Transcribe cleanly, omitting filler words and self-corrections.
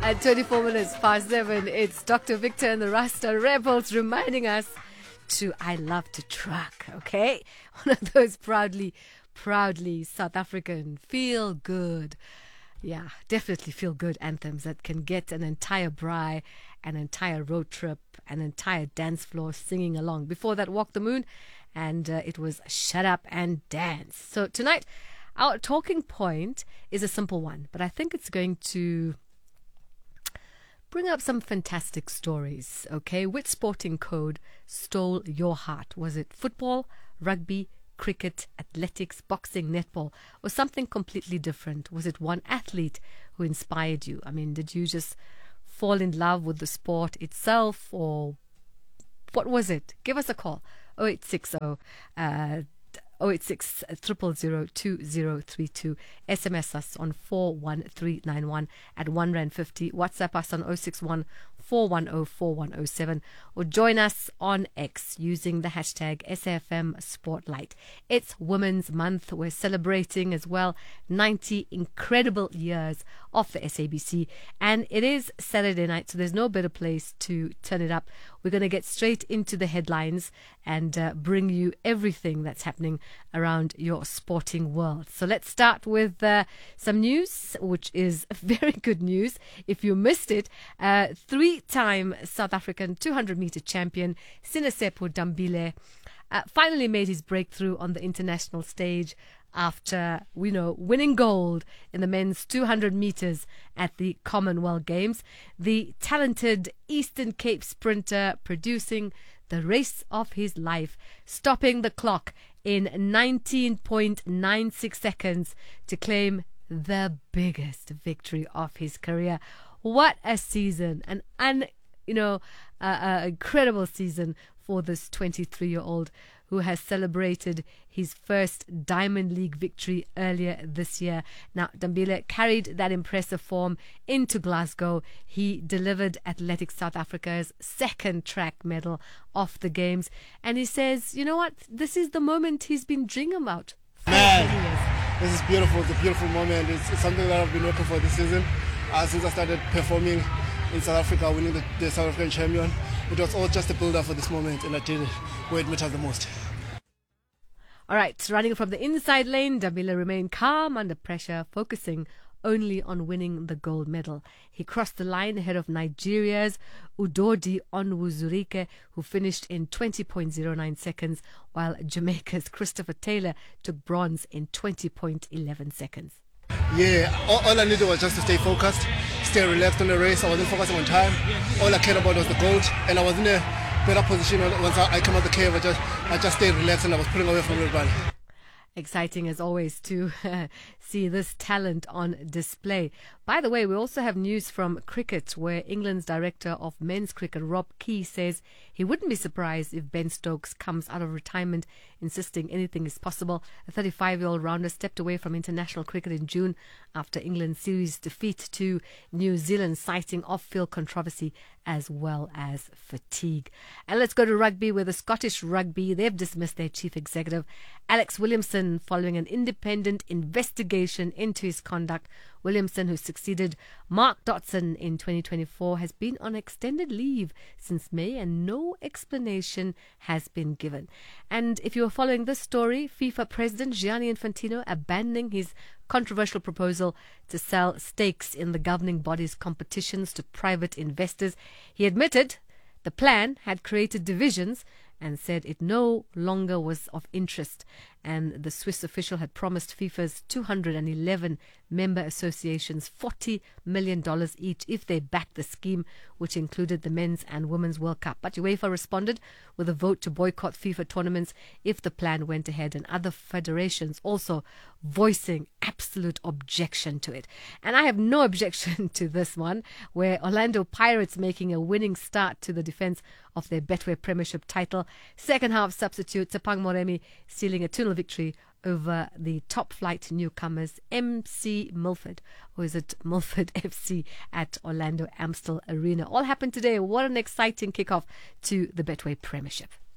At 24 minutes past 7, it's Dr. Victor and the Rasta Rebels reminding us I love to truck, okay? One of those proudly South African feel good. Yeah, definitely feel good anthems that can get an entire braai, an entire road trip, an entire dance floor singing along. Before that, Walk the Moon, and it was Shut Up and Dance. So tonight, our talking point is a simple one, but I think it's going to bring up some fantastic stories, okay? Which sporting code stole your heart? Was it football, rugby, cricket, athletics, boxing, netball, or something completely different? Was it one athlete who inspired you? I mean, did you just fall in love with the sport itself, or what was it? Give us a call. 0860 086 000 2032. SMS us on 41391 at 1 Rand 50. WhatsApp us on 061 410 4107, or join us on X using the hashtag SAFM Spotlight. It's Women's Month. We're celebrating as well 90 incredible years of the SABC, and it is Saturday night, so there's no better place to turn it up. We're going to get straight into the headlines and bring you everything that's happening around your sporting world. So let's start with some news, which is very good news. If you missed it, three-time South African 200-meter champion Sinesepho Dambile finally made his breakthrough on the international stage after, winning gold in the men's 200 meters at the Commonwealth Games. The talented Eastern Cape sprinter producing the race of his life, stopping the clock in 19.96 seconds to claim the biggest victory of his career. What a season, incredible season for this 23-year-old who has celebrated his first Diamond League victory earlier this year. Now, Dambile carried that impressive form into Glasgow. He delivered Athletics South Africa's second track medal of the Games. And he says, you know what? This is the moment he's been dreaming about for many years. This is beautiful. It's a beautiful moment. It's something that I've been working for this season. Since I started performing in South Africa, winning the South African champion. It was all just a build-up for this moment, and I did it where it matters the most. All right, running from the inside lane, Dambile remained calm under pressure, focusing only on winning the gold medal. He crossed the line ahead of Nigeria's Udodi Onwuzurike, who finished in 20.09 seconds, while Jamaica's Christopher Taylor took bronze in 20.11 seconds. Yeah, all I needed was just to stay focused, stay relaxed on the race. I wasn't focusing on time. All I cared about was the gold, and I was in a better position once I came out the cave. I just stayed relaxed, and I was putting away from everybody. Exciting as always to see this talent on display. By the way, we also have news from cricket, where England's director of men's cricket, Rob Key, says he wouldn't be surprised if Ben Stokes comes out of retirement, insisting anything is possible. The 35-year-old rounder stepped away from international cricket in June after England's series defeat to New Zealand, citing off-field controversy as well as fatigue. And let's go to rugby, where the Scottish Rugby, they've dismissed their chief executive, Alex Williamson, following an independent investigation into his conduct. Williamson, who succeeded Mark Dotson in 2024, has been on extended leave since May, and no explanation has been given. And if you are following this story, FIFA President Gianni Infantino abandoning his controversial proposal to sell stakes in the governing body's competitions to private investors. He admitted the plan had created divisions and said it no longer was of interest. And the Swiss official had promised FIFA's 211 member associations $40 million each if they backed the scheme, which included the Men's and Women's World Cup. But UEFA responded with a vote to boycott FIFA tournaments if the plan went ahead, and other federations also voicing absolute objection to it. And I have no objection to this one, where Orlando Pirates making a winning start to the defense of their Betway Premiership title. Second half substitute Tsepang Moremi sealing a 2-0 victory over the top flight newcomers MC Milford, or is it Milford FC, at Orlando Amstel Arena. All happened today. What an exciting kickoff to the Betway Premiership.